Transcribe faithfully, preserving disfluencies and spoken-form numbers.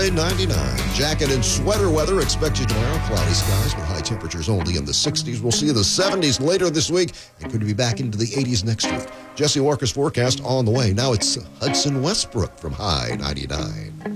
ninety-nine. Jacket and sweater weather expected tomorrow. Cloudy skies with high temperatures only in the sixties. We'll see the seventies later this week and could be back into the eighties next week. Jesse Walker's forecast on the way. Now it's Hudson Westbrook from High ninety-nine.